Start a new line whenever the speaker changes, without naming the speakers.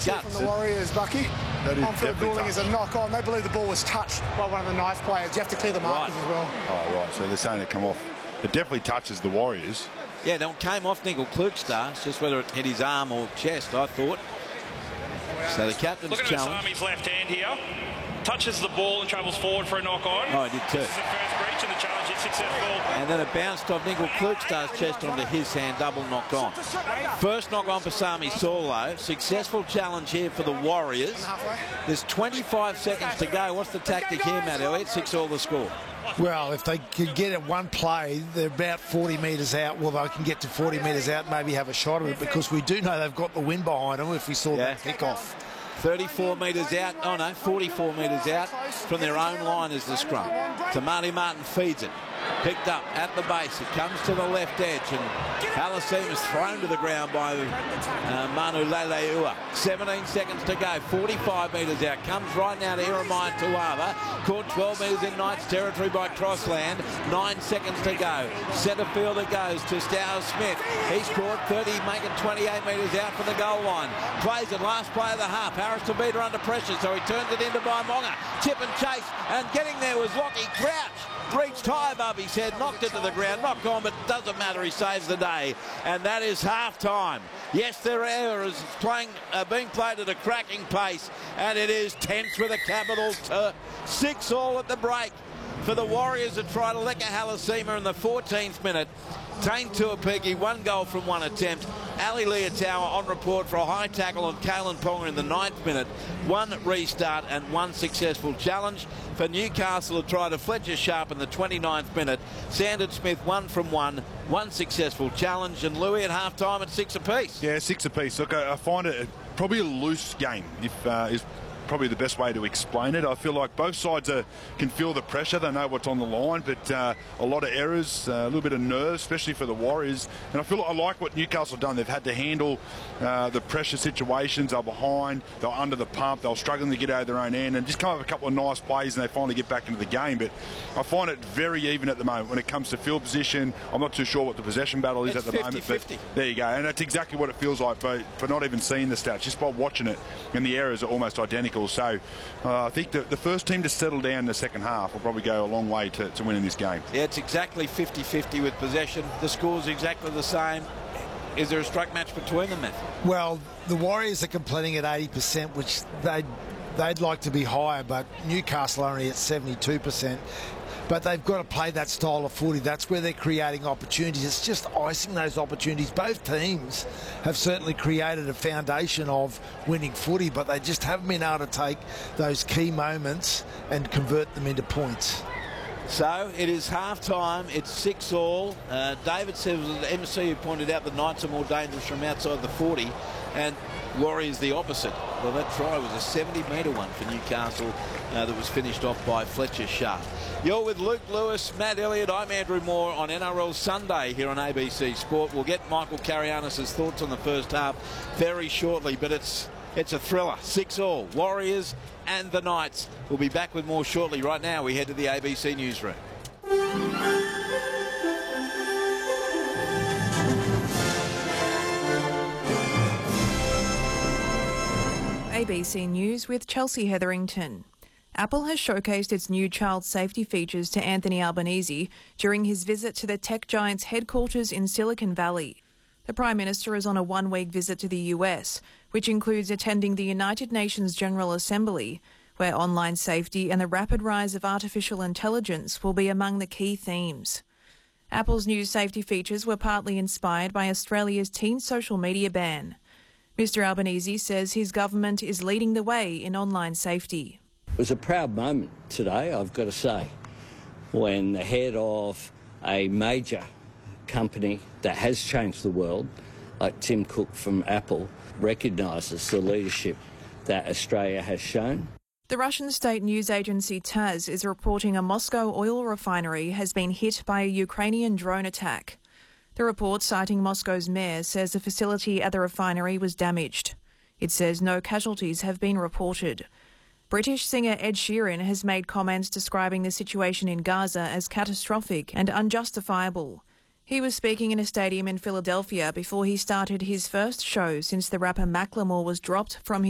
guts.
From the Warriors, Bucky.
On
for the ruling is a knock on. They believe the ball was touched by one of the knife players. You have to clear the markers as well.
Oh, right. So they're saying it come off. It definitely touches the Warriors.
Yeah, it came off Nickel Klukstar. It's just whether it hit his arm or chest, I thought. So the captain's
Look at
challenge.
Asami's left hand here. Touches the ball and travels forward for a knock on.
Oh, I did too.
This is the first breach and the challenge is successful.
And then it bounced off Nickel Klukstar's chest onto his hand, double knock on. First knock on for Sami Saulo. Successful challenge here for the Warriors. There's 25 seconds to go. What's the tactic here, Matt Elliott? 6-all the score.
Well, if they can get it one play, they're about 40 metres out. Well, they can get to 40 metres out and maybe have a shot at it, because we do know they've got the wind behind them if we saw that kick-off.
34 metres out, 44 metres out from their own line is the scrum. Tamati Martin feeds it. Picked up at the base. It comes to the left edge, and Halassim is thrown to the ground by Manu Leleua. 17 seconds to go. 45 metres out. Comes right now to Iramai Tuava. Caught 12 metres in Knights territory by Crossland. 9 seconds to go. Centre fielder goes to Stow Smith. He's caught 30, making 28 metres out from the goal line. Plays it. Last play of the half. Harris Tabita under pressure, so he turns it into Baimonga. Chip and chase, and getting there was Lockie Crouch. Reached high above his head, knocked it to the ground, knocked on, but doesn't matter, he saves the day. And that is half-time. Yes, there are errors being played at a cracking pace, and it is tense with a capital 6-all at the break for the Warriors to try to lick a Halasima in the 14th minute. Tane Tuapiki, 1 goal from 1 attempt. Ali Leotawa on report for a high tackle on Kalen Ponga in the 9th minute. 1 restart and 1 successful challenge. For Newcastle to try to Fletcher Sharp in the 29th minute. Sandon Smith 1 from 1. 1 successful challenge, and Louis at half-time at 6 apiece.
Yeah, 6 apiece. Look, I find it probably a loose game, is probably the best way to explain it. I feel like both sides can feel the pressure. They know what's on the line, but a lot of errors, a little bit of nerves, especially for the Warriors. And I like what Newcastle have done. They've had to handle the pressure situations. They're behind, they're under the pump, they're struggling to get out of their own end, and just come up with a couple of nice plays and they finally get back into the game. But I find it very even at the moment when it comes to field position. I'm not too sure what the possession battle is at the moment, but there you go. And that's exactly what it feels like for not even seeing the stats, just by watching it, and the errors are almost identical. So I think the first team to settle down in the second half will probably go a long way to winning this game.
Yeah, it's exactly 50-50 with possession. The score's exactly the same. Is there a strike match between them, Matthew?
Well, the Warriors are completing at 80%, which they'd like to be higher, but Newcastle are only at 72%. But they've got to play that style of footy. That's where they're creating opportunities. It's just icing those opportunities. Both teams have certainly created a foundation of winning footy, but they just haven't been able to take those key moments and convert them into points.
So it is half-time. It's 6-all. David said it was the MC who pointed out the Knights are more dangerous from outside the 40, and Warriors the opposite. Well, that try was a 70-metre one for Newcastle that was finished off by Fletcher Sharp. You're with Luke Lewis, Matt Elliott. I'm Andrew Moore on NRL Sunday here on ABC Sport. We'll get Michael Karianis' thoughts on the first half very shortly, but it's a thriller. 6-all. Warriors and the Knights. We'll be back with more shortly. Right now, we head to the ABC newsroom.
ABC News with Chelsea Hetherington. Apple has showcased its new child safety features to Anthony Albanese during his visit to the tech giant's headquarters in Silicon Valley. The Prime Minister is on a one-week visit to the US, which includes attending the United Nations General Assembly, where online safety and the rapid rise of artificial intelligence will be among the key themes. Apple's new safety features were partly inspired by Australia's teen social media ban. Mr Albanese says his government is leading the way in online safety.
It was a proud moment today, I've got to say, when the head of a major company that has changed the world, like Tim Cook from Apple, recognises the leadership that Australia has shown.
The Russian state news agency TASS is reporting a Moscow oil refinery has been hit by a Ukrainian drone attack. The report, citing Moscow's mayor, says the facility at the refinery was damaged. It says no casualties have been reported. British singer Ed Sheeran has made comments describing the situation in Gaza as catastrophic and unjustifiable. He was speaking in a stadium in Philadelphia before he started his first show since the rapper Macklemore was dropped from his